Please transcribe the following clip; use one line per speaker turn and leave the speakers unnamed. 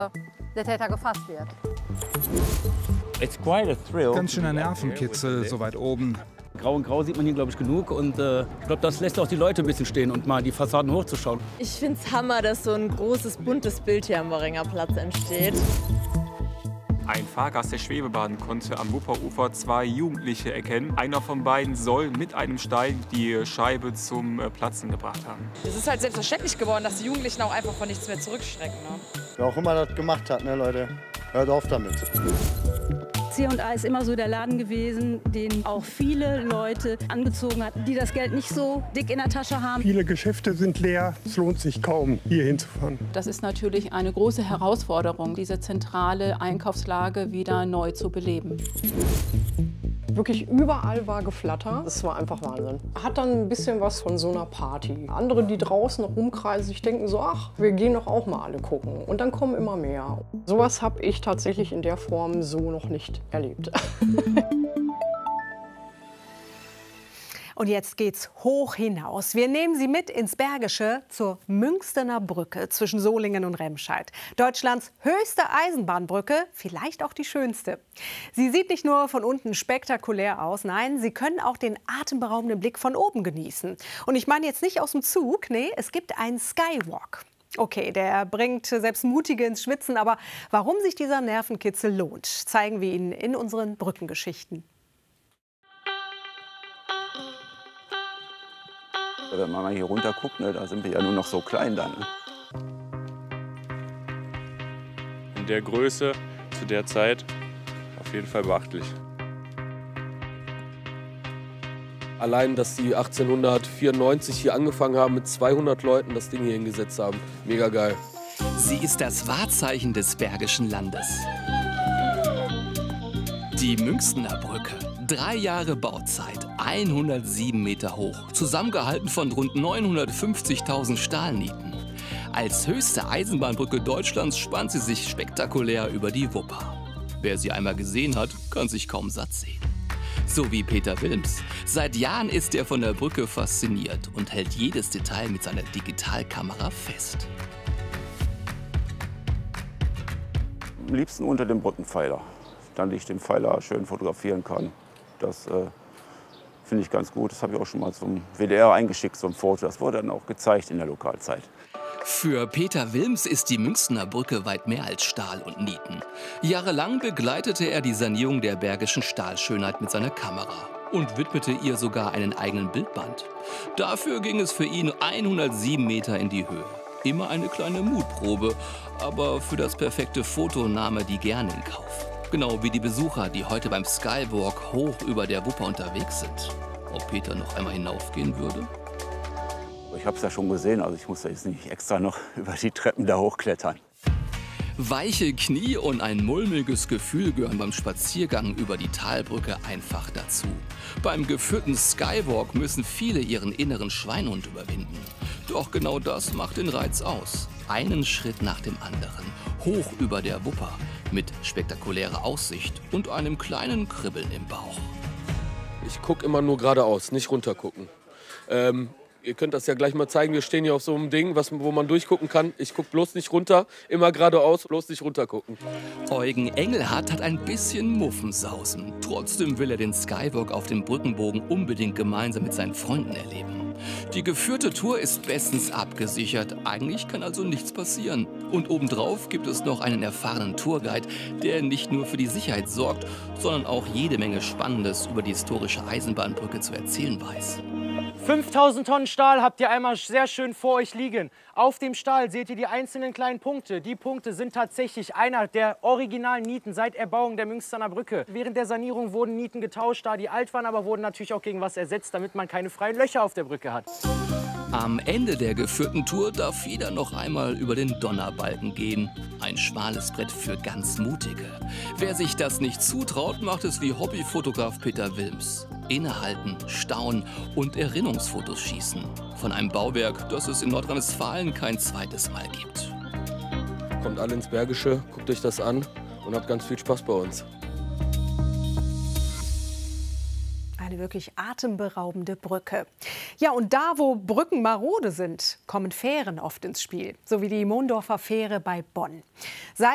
der Täter gefasst wird.
Ganz schöner Nervenkitzel, so weit oben.
Grau und Grau sieht man hier, glaube ich, genug. Und ich glaube, das lässt auch die Leute ein bisschen stehen und mal die Fassaden hochzuschauen.
Ich finde es Hammer, dass so ein großes, buntes Bild hier am Worringer Platz entsteht.
Ein Fahrgast der Schwebebahn konnte am Wupperufer zwei Jugendliche erkennen. Einer von beiden soll mit einem Stein die Scheibe zum Platzen gebracht haben.
Es ist halt selbstverständlich geworden, dass die Jugendlichen auch einfach von nichts mehr zurückschrecken. Ne?
Wer auch immer das gemacht hat, ne, Leute, hört auf damit.
C&A ist immer so der Laden gewesen, den auch viele Leute angezogen hat, die das Geld nicht so dick in der Tasche haben.
Viele Geschäfte sind leer, es lohnt sich kaum, hier hinzufahren.
Das ist natürlich eine große Herausforderung, diese zentrale Einkaufslage wieder neu zu beleben.
Wirklich überall war Geflatter. Das war einfach Wahnsinn. Hat dann ein bisschen was von so einer Party. Andere, die draußen rumkreisen, sich denken so, ach, wir gehen doch auch mal alle gucken. Und dann kommen immer mehr. Sowas habe ich tatsächlich in der Form so noch nicht erlebt.
Und jetzt geht's hoch hinaus. Wir nehmen Sie mit ins Bergische zur Münstener Brücke zwischen Solingen und Remscheid. Deutschlands höchste Eisenbahnbrücke, vielleicht auch die schönste. Sie sieht nicht nur von unten spektakulär aus, nein, Sie können auch den atemberaubenden Blick von oben genießen. Und ich meine jetzt nicht aus dem Zug, nee, es gibt einen Skywalk. Okay, der bringt selbst Mutige ins Schwitzen, aber warum sich dieser Nervenkitzel lohnt, zeigen wir Ihnen in unseren Brückengeschichten.
Wenn man mal hier runter guckt, ne, da sind wir ja nur noch so klein dann. Ne?
In der Größe zu der Zeit auf jeden Fall beachtlich.
Allein, dass die 1894 hier angefangen haben, mit 200 Leuten das Ding hier hingesetzt haben. Mega geil.
Sie ist das Wahrzeichen des Bergischen Landes. Die Münstener Brücke. 3 Jahre Bauzeit, 107 Meter hoch, zusammengehalten von rund 950.000 Stahlnieten. Als höchste Eisenbahnbrücke Deutschlands spannt sie sich spektakulär über die Wupper. Wer sie einmal gesehen hat, kann sich kaum satt sehen. So wie Peter Wilms. Seit Jahren ist er von der Brücke fasziniert und hält jedes Detail mit seiner Digitalkamera fest.
Am liebsten unter dem Brückenpfeiler. Dann ich den Pfeiler schön fotografieren kann. Das finde ich ganz gut. Das habe ich auch schon mal zum WDR eingeschickt, so ein Foto. Das wurde dann auch gezeigt in der Lokalzeit.
Für Peter Wilms ist die Münstener Brücke weit mehr als Stahl und Nieten. Jahrelang begleitete er die Sanierung der bergischen Stahlschönheit mit seiner Kamera und widmete ihr sogar einen eigenen Bildband. Dafür ging es für ihn 107 Meter in die Höhe. Immer eine kleine Mutprobe, aber für das perfekte Foto nahm er die gerne in Kauf. Genau wie die Besucher, die heute beim Skywalk hoch über der Wupper unterwegs sind. Ob Peter noch einmal hinaufgehen würde?
Ich habe es ja schon gesehen, also ich muss da jetzt nicht extra noch über die Treppen da hochklettern.
Weiche Knie und ein mulmiges Gefühl gehören beim Spaziergang über die Talbrücke einfach dazu. Beim geführten Skywalk müssen viele ihren inneren Schweinehund überwinden. Doch genau das macht den Reiz aus. Einen Schritt nach dem anderen, hoch über der Wupper, mit spektakulärer Aussicht und einem kleinen Kribbeln im Bauch.
Ich gucke immer nur geradeaus, nicht runter gucken. Ihr könnt das ja gleich mal zeigen. Wir stehen hier auf so einem Ding, wo man durchgucken kann. Ich gucke bloß nicht runter, immer geradeaus, bloß nicht runter gucken.
Eugen Engelhardt hat ein bisschen Muffensausen. Trotzdem will er den Skywalk auf dem Brückenbogen unbedingt gemeinsam mit seinen Freunden erleben. Die geführte Tour ist bestens abgesichert. Eigentlich kann also nichts passieren. Und obendrauf gibt es noch einen erfahrenen Tourguide, der nicht nur für die Sicherheit sorgt, sondern auch jede Menge Spannendes über die historische Eisenbahnbrücke zu erzählen weiß.
5000 Tonnen Stahl habt ihr einmal sehr schön vor euch liegen. Auf dem Stahl seht ihr die einzelnen kleinen Punkte. Die Punkte sind tatsächlich einer der originalen Nieten seit Erbauung der Münstener Brücke. Während der Sanierung wurden Nieten getauscht, da die alt waren, aber wurden natürlich auch gegen was ersetzt, damit man keine freien Löcher auf der Brücke hat.
Am Ende der geführten Tour darf jeder noch einmal über den Donnerbalken gehen. Ein schmales Brett für ganz Mutige. Wer sich das nicht zutraut, macht es wie Hobbyfotograf Peter Wilms. Innehalten, staunen und Erinnerungsfotos schießen. Von einem Bauwerk, das es in Nordrhein-Westfalen kein zweites Mal gibt.
Kommt alle ins Bergische, guckt euch das an und habt ganz viel Spaß bei uns.
Eine wirklich atemberaubende Brücke. Ja, und da, wo Brücken marode sind, kommen Fähren oft ins Spiel. So wie die Mondorfer Fähre bei Bonn.